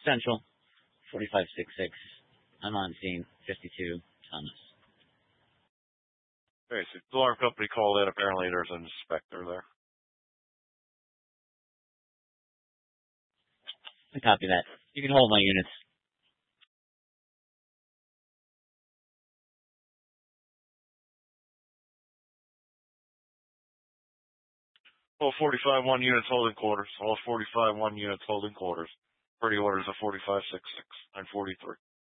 Central, 4566. I'm on scene, 52, Thomas. Okay, so the alarm company called in. Apparently there's an inspector there. I copy that. You can hold my units. All 45 1 units holding quarters. All 45 1 units holding quarters. Pretty orders of 4566 and 43.